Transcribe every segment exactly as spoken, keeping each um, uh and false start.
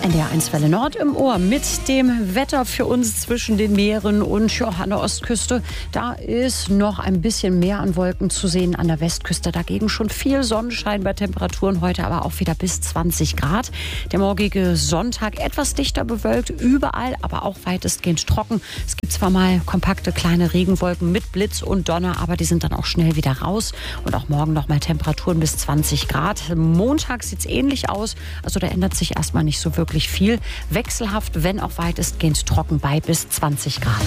N D R eins Welle Nord im Ohr mit dem Wetter für uns zwischen den Meeren und ja, an der Ostküste. Da ist noch ein bisschen mehr an Wolken zu sehen, an der Westküste dagegen schon viel Sonnenschein bei Temperaturen heute, aber auch wieder bis zwanzig Grad. Der morgige Sonntag etwas dichter bewölkt, überall, aber auch weitestgehend trocken. Es gibt zwar mal kompakte kleine Regenwolken mit Blitz und Donner, aber die sind dann auch schnell wieder raus. Und auch morgen noch mal Temperaturen bis zwanzig Grad. Montag sieht es ähnlich aus, also da ändert sich erstmal nicht so wirklich viel. Wechselhaft, wenn auch weitestgehend trocken bei bis zwanzig Grad.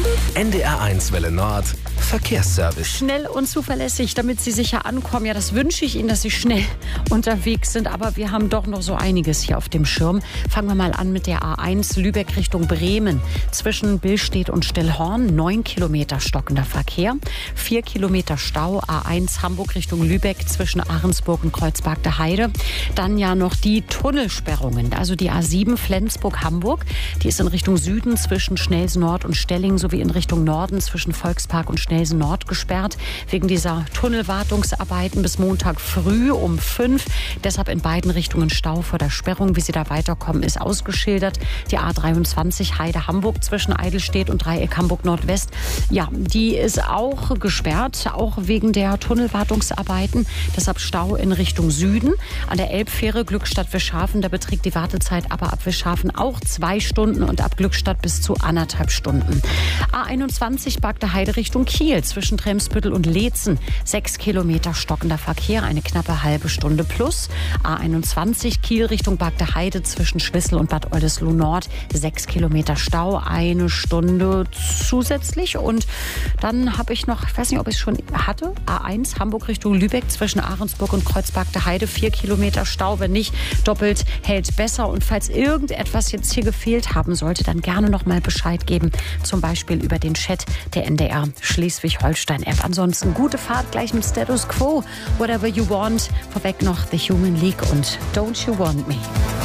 N D R eins Welle Nord Verkehrsservice. Schnell und zuverlässig, damit Sie sicher ankommen. Ja, das wünsche ich Ihnen, dass Sie schnell unterwegs sind. Aber wir haben doch noch so einiges hier auf dem Schirm. Fangen wir mal an mit der A eins Lübeck Richtung Bremen. Zwischen Billstedt und Stillhorn neun Kilometer stockender Verkehr. vier Kilometer Stau. A eins Hamburg Richtung Lübeck zwischen Ahrensburg und Kreuzberg der Heide. Dann ja noch die Tunnelsperrungen. Also die A sieben Flensburg-Hamburg. Die ist in Richtung Süden zwischen Schnelsen Nord und Stelling sowie in Richtung Norden zwischen Volkspark und Schnelsen Nord gesperrt. Wegen dieser Tunnelwartungsarbeiten bis Montag früh um fünf. Deshalb in beiden Richtungen Stau vor der Sperrung. Wie Sie da weiterkommen, ist ausgeschildert. Die A dreiundzwanzig Heide-Hamburg zwischen Eidelstedt und Dreieck Hamburg-Nordwest. Ja, die ist auch gesperrt, auch wegen der Tunnelwartungsarbeiten. Deshalb Stau in Richtung Süden. An der Elbfähre Glückstadt-Wischhafen, da beträgt die Wartezeit aber ab Wischhafen auch zwei Stunden und ab Glückstadt bis zu anderthalb Stunden. A einundzwanzig Bagde Heide Richtung Kiel zwischen Tremsbüttel und Leetzen. Sechs Kilometer stockender Verkehr, eine knappe halbe Stunde plus. A einundzwanzig Kiel Richtung Bagde Heide zwischen Schwissel und Bad Oldesloe Nord. Sechs Kilometer Stau, eine Stunde zusätzlich. Und dann habe ich noch, ich weiß nicht, ob ich es schon hatte, A eins Hamburg Richtung Lübeck zwischen Ahrensburg und Kreuzberg der Heide. Vier Kilometer Stau, wenn nicht, doppelt hält besser. Und falls irgendetwas jetzt hier gefehlt haben sollte, dann gerne noch mal Bescheid geben. Zum Beispiel über den Chat der N D R Schleswig-Holstein-App. Ansonsten gute Fahrt gleich mit Status Quo. Whatever You Want. Vorweg noch The Human League und Don't You Want Me.